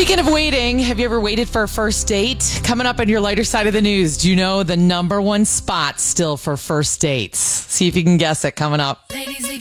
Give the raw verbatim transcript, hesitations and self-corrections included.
Speaking of waiting, have you ever waited for a first date? Coming up on your lighter side of the news, do you know the number one spot still for first dates? See if you can guess it coming up. Ladies,